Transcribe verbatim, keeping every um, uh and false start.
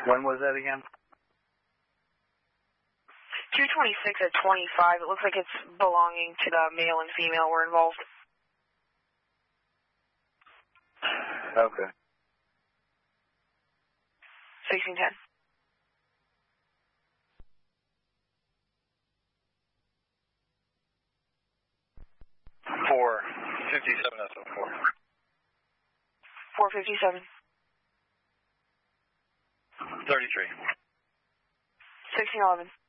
When was that again? two twenty-six at twenty-five. It looks like it's belonging to the male and female were involved. Okay. sixteen ten. four fifty-seven S O four. four fifty-seven. thirty-three. sixteen eleven.